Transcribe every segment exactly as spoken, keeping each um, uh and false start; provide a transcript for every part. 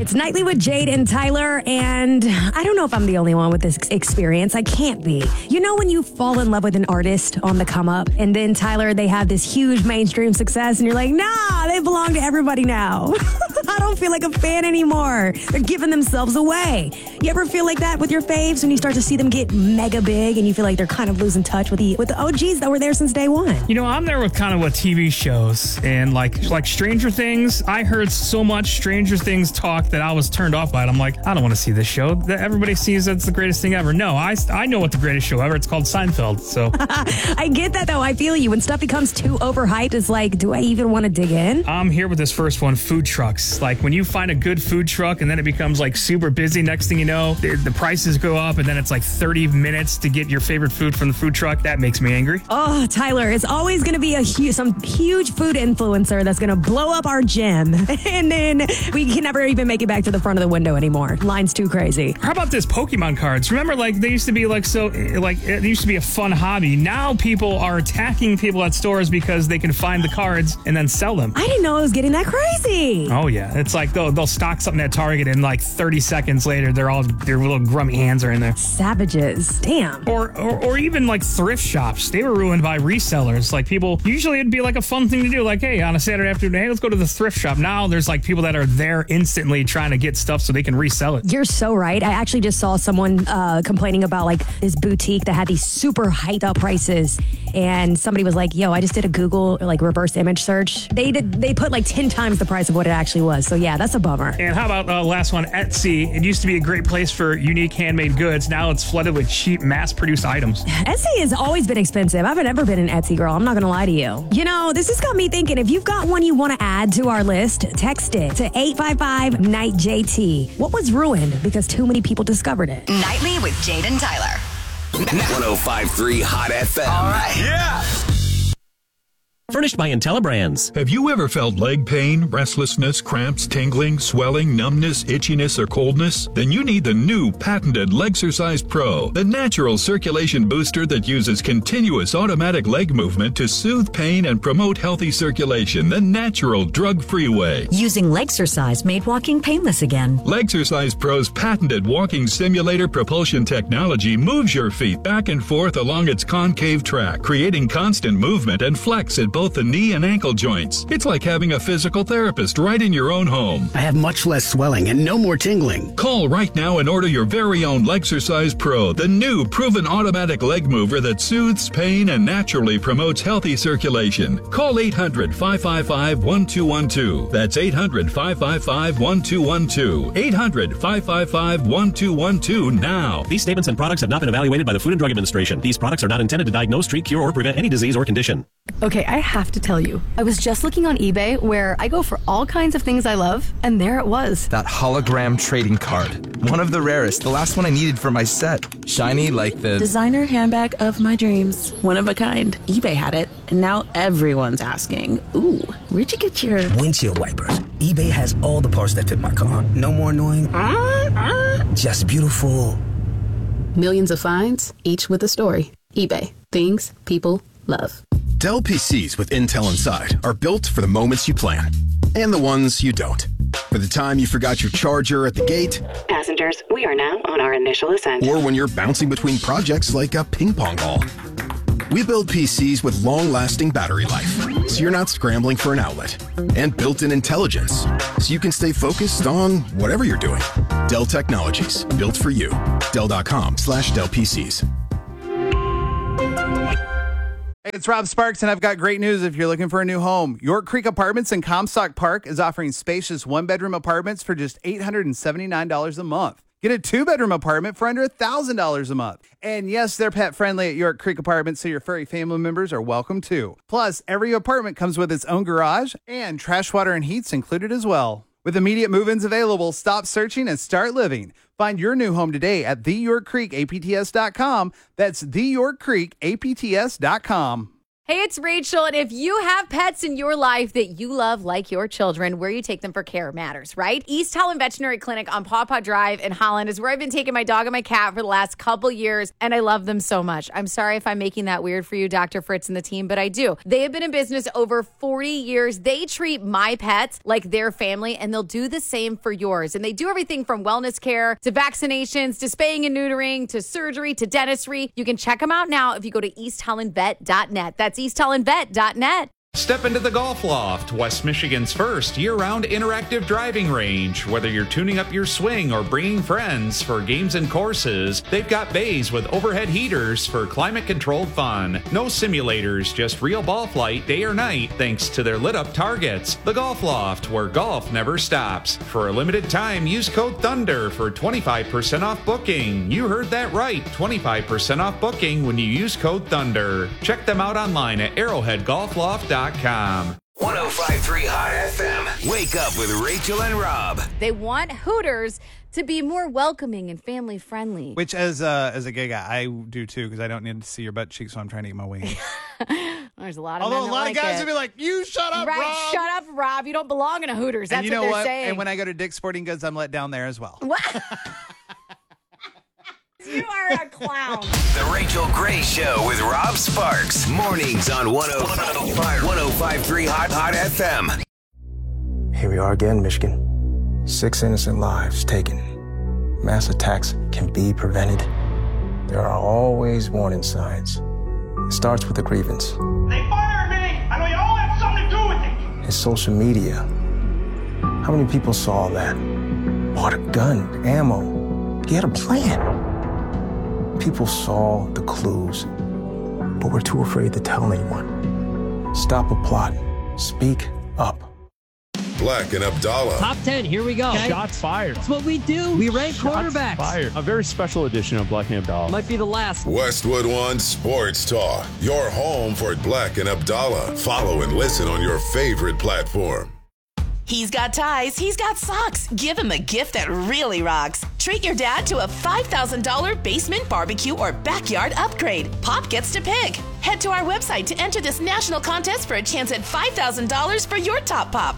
It's Nightly with Jade and Tyler, and I don't know if I'm the only one with this experience. I can't be. You know when you fall in love with an artist on the come up, and then, Tyler, they have this huge mainstream success, and you're like, nah, they belong to everybody now. I don't feel like a fan anymore. They're giving themselves away. You ever feel like that with your faves when you start to see them get mega big, and you feel like they're kind of losing touch with the with the O Gs that were there since day one? You know, I'm there with kind of with T V shows, and like like Stranger Things. I heard so much Stranger Things talk that I was turned off by it. I'm like, I don't want to see this show. That everybody sees it's the greatest thing ever. No, I, I know what the greatest show ever. It's called Seinfeld. So I get that, though. I feel you. When stuff becomes too overhyped, it's like, do I even want to dig in? I'm here with this first one, food trucks. Like when you find a good food truck and then it becomes like super busy, next thing you know, the, the prices go up and then it's like thirty minutes to get your favorite food from the food truck. That makes me angry. Oh, Tyler, it's always going to be a hu- some huge food influencer that's going to blow up our gym. And then we can never even make it back to the front of the window anymore. Line's too crazy. How about this Pokemon cards? Remember, like, they used to be like so, like, it used to be a fun hobby. Now people are attacking people at stores because they can find the cards and then sell them. I didn't know it was getting that crazy. Oh, yeah. It's like they'll, they'll stock something at Target and like thirty seconds later, they're all, their little grummy hands are in there. Savages. Damn. Or, or, or even like thrift shops. They were ruined by resellers. Like people, usually it'd be like a fun thing to do. Like, hey, on a Saturday afternoon, hey, let's go to the thrift shop. Now there's like people that are there instantly trying to get stuff so they can resell it. You're so right. I actually just saw someone uh, complaining about like this boutique that had these super hyped up prices, and somebody was like, yo, I just did a Google like reverse image search. They did, they put like ten times the price of what it actually was. So yeah, that's a bummer. And how about uh, last one, Etsy? It used to be a great place for unique handmade goods. Now it's flooded with cheap mass-produced items. Etsy has always been expensive. I've never been an Etsy girl. I'm not going to lie to you. You know, this has got me thinking, if you've got one you want to add to our list, text it to eight five five, N I G H J T. What was ruined because too many people discovered it? Nightly with Jade and Tyler. one oh five point three Hot F M. All right. Yeah. Furnished by IntelliBrands. Have you ever felt leg pain, restlessness, cramps, tingling, swelling, numbness, itchiness, or coldness? Then you need the new patented Legsercise Pro, the natural circulation booster that uses continuous automatic leg movement to soothe pain and promote healthy circulation the natural, drug-free way. Using Legsercise made walking painless again. Legsercise Pro's patented walking simulator propulsion technology moves your feet back and forth along its concave track, creating constant movement and flex at both the knee and ankle joints. It's like having a physical therapist right in your own home. I have much less swelling and no more tingling. Call right now and order your very own Legsercise Pro, the new proven automatic leg mover that soothes pain and naturally promotes healthy circulation. Call eight hundred, five five five, one two one two. That's eight hundred, five five five, one two one two. eight hundred, five five five, one two one two now. These statements and products have not been evaluated by the Food and Drug Administration. These products are not intended to diagnose, treat, cure, or prevent any disease or condition. Okay, I have to tell you, I was just looking on eBay where I go for all kinds of things I love, and there it was. That hologram trading card. One of the rarest, the last one I needed for my set. Shiny like the... designer handbag of my dreams. One of a kind. eBay had it, and now everyone's asking, ooh, where'd you get your... windshield wipers. eBay has all the parts that fit my car. No more annoying... Uh, uh. Just beautiful. Millions of finds, each with a story. eBay. Things people love. Dell P Cs with Intel inside are built for the moments you plan and the ones you don't. For the time you forgot your charger at the gate. Passengers, we are now on our initial ascent. Or when you're bouncing between projects like a ping pong ball. We build P Cs with long-lasting battery life, so you're not scrambling for an outlet. And built-in intelligence, so you can stay focused on whatever you're doing. Dell Technologies, built for you. Dell.com slash Dell PCs. Hey, it's Rob Sparks, and I've got great news if you're looking for a new home. York Creek Apartments in Comstock Park is offering spacious one-bedroom apartments for just eight hundred seventy-nine dollars a month. Get a two-bedroom apartment for under one thousand dollars a month. And yes, they're pet-friendly at York Creek Apartments, so your furry family members are welcome too. Plus, every apartment comes with its own garage, and trash, water, and heat's included as well. With immediate move-ins available, stop searching and start living. Find your new home today at the york creek A P T S dot com. That's the york creek A P T S dot com. Hey, it's Rachel, and if you have pets in your life that you love like your children, where you take them for care matters, right? East Holland Veterinary Clinic on Paw Paw Drive in Holland is where I've been taking my dog and my cat for the last couple years, and I love them so much. I'm sorry if I'm making that weird for you, Doctor Fritz and the team, but I do. They have been in business over forty years. They treat my pets like their family, and they'll do the same for yours. And they do everything from wellness care to vaccinations to spaying and neutering to surgery to dentistry. You can check them out now if you go to east holland vet dot net. That's east holland vet dot net. Step into the Golf Loft, West Michigan's first year-round interactive driving range. Whether you're tuning up your swing or bringing friends for games and courses, they've got bays with overhead heaters for climate-controlled fun. No simulators, just real ball flight day or night thanks to their lit-up targets. The Golf Loft, where golf never stops. For a limited time, use code THUNDER for twenty-five percent off booking. You heard that right, twenty-five percent off booking when you use code THUNDER. Check them out online at arrowhead golf loft dot com. one oh five point three Hot F M. Wake up with Rachel and Rob. They want Hooters to be more welcoming and family friendly. Which, as a, as a gay guy, I do too, because I don't need to see your butt cheeks while I'm trying to eat my wings. There's a lot of Although men a lot that of like guys it. would be like, "You shut up, right, Rob." Shut up, Rob. You don't belong in a Hooters. That's and you what know they're what? saying. And when I go to Dick's Sporting Goods, I'm let down there as well. What? You are a clown. The Rachel Gray Show with Rob Sparks. Mornings on one oh five point three Hot Hot F M. Here we are again, Michigan. Six innocent lives taken. Mass attacks can be prevented. There are always warning signs. It starts with a grievance. They fired me! I know you all have something to do with it! His social media. How many people saw that? Bought a gun, ammo. He had a plan. People saw the clues, but were too afraid to tell anyone. Stop a plot. Speak up. Black and Abdallah. Top ten, here we go. Okay. Shots fired. That's what we do. We rank Shots quarterbacks. Fired. A very special edition of Black and Abdallah. Might be the last. Westwood One Sports Talk. Your home for Black and Abdallah. Follow and listen on your favorite platform. He's got ties, he's got socks. Give him a gift that really rocks. Treat your dad to a five thousand dollars basement barbecue or backyard upgrade. Pop gets to pick. Head to our website to enter this national contest for a chance at five thousand dollars for your top pop.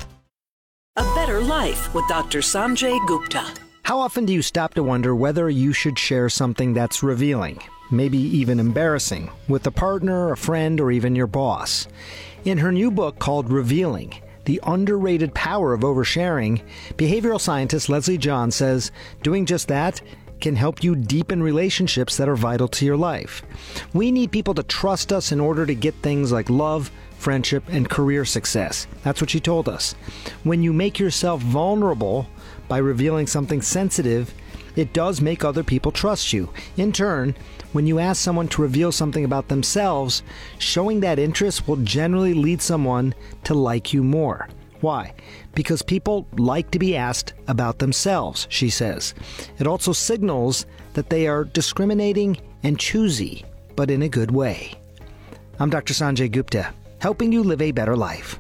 A Better Life with Doctor Sanjay Gupta. How often do you stop to wonder whether you should share something that's revealing, maybe even embarrassing, with a partner, a friend, or even your boss? In her new book called Revealing, The Underrated Power of Oversharing, behavioral scientist Leslie John says doing just that can help you deepen relationships that are vital to your life. We need people to trust us in order to get things like love, friendship, and career success. That's what she told us. When you make yourself vulnerable by revealing something sensitive, it does make other people trust you. In turn, when you ask someone to reveal something about themselves, showing that interest will generally lead someone to like you more. Why? Because people like to be asked about themselves, she says. It also signals that they are discriminating and choosy, but in a good way. I'm Doctor Sanjay Gupta, helping you live a better life.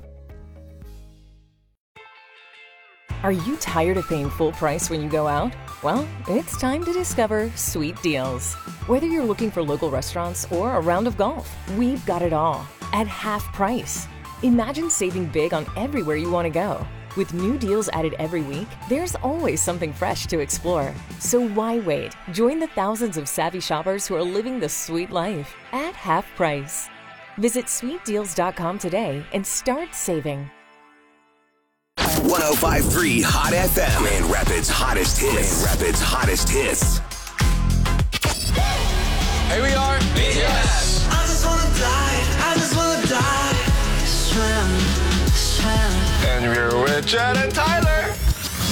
Are you tired of paying full price when you go out? Well, it's time to discover Sweet Deals. Whether you're looking for local restaurants or a round of golf, we've got it all at half price. Imagine saving big on everywhere you want to go. With new deals added every week, there's always something fresh to explore. So why wait? Join the thousands of savvy shoppers who are living the sweet life at half price. Visit sweet deals dot com today and start saving. one oh five point three Hot F M. Grand Rapids hottest hits. Grand Rapids hottest hits. Here we are. Yes. I just wanna die. I just wanna die. Swim, swim. And we're with Chad and Tyler.